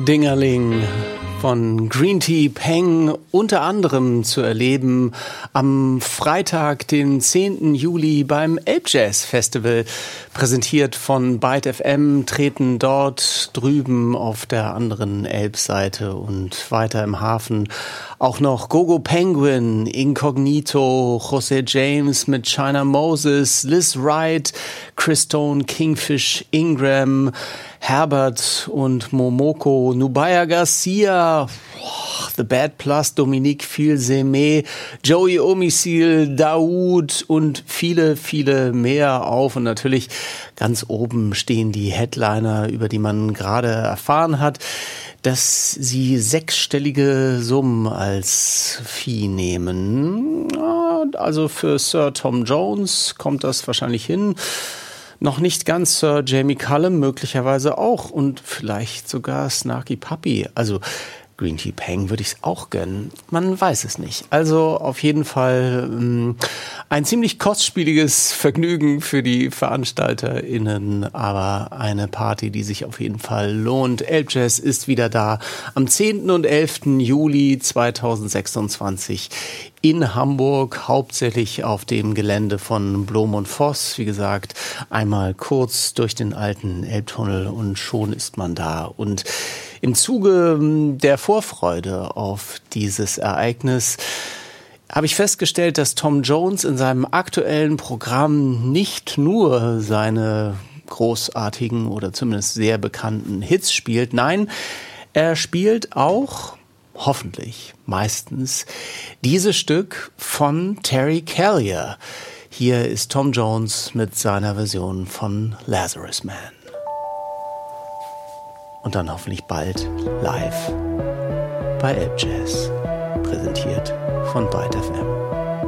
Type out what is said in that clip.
Dingerling von Green Tea Peng unter anderem zu erleben am Freitag, den 10. Juli beim Elbjazz Festival. Präsentiert von Byte FM, treten dort drüben auf der anderen Elbseite und weiter im Hafen auch noch Gogo Penguin, Incognito, Jose James mit China Moses, Liz Wright, Chris Stone, Kingfish, Ingram, Herbert und Momoko, Nubaya Garcia, The Bad Plus, Dominique Fils-Aimé, Joey Omisil, Daoud und viele, viele mehr auf. Und natürlich ganz oben stehen die Headliner, über die man gerade erfahren hat, dass sie 6-stellige Summen als Fee nehmen. Also für Sir Tom Jones kommt das wahrscheinlich hin. Noch nicht ganz Sir Jamie Cullum, möglicherweise auch. Und vielleicht sogar Snarky Puppy. Also Green Tea Peng würde ich es auch gönnen. Man weiß es nicht. Also auf jeden Fall ein ziemlich kostspieliges Vergnügen für die VeranstalterInnen, aber eine Party, die sich auf jeden Fall lohnt. Elbjazz ist wieder da am 10. und 11. Juli 2026 in Hamburg, hauptsächlich auf dem Gelände von Blom und Voss. Wie gesagt, einmal kurz durch den alten Elbtunnel und schon ist man da. Und im Zuge der Vorfreude auf dieses Ereignis habe ich festgestellt, dass Tom Jones in seinem aktuellen Programm nicht nur seine großartigen oder zumindest sehr bekannten Hits spielt. Nein, er spielt auch, hoffentlich meistens, dieses Stück von Terry Callier. Hier ist Tom Jones mit seiner Version von Lazarus Man. Und dann hoffentlich bald live bei Elbjazz, präsentiert von Byte FM.